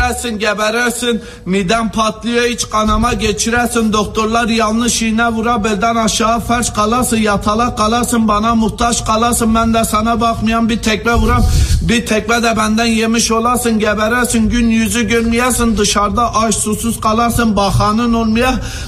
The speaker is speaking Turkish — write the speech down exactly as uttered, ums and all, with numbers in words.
ölesin, geberesin, miden patlıyor, hiç kanama geçiresin, doktorlar yanlış iğne vura, belden aşağı felç kalasın, yatalak kalasın, bana muhtaç kalasın, ben de sana bakmayan bir tekme vuram, bir tekme de benden yemiş olasın, geberesin, gün yüzü görmeyesin, dışarıda aç susuz kalasın, bakanın olmaya,